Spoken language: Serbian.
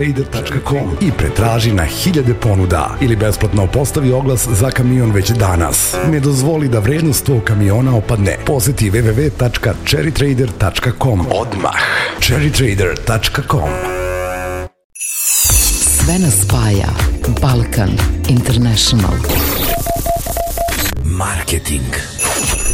Trader.com i pretraži na hiljade ponuda ili besplatno postavi oglas za kamion već danas. Ne dozvoli da vrednost tvog kamiona opadne. Poseti www.cherrytrader.com odmah. Cherrytrader.com. Sve nas spaja. Balkan International. Marketing.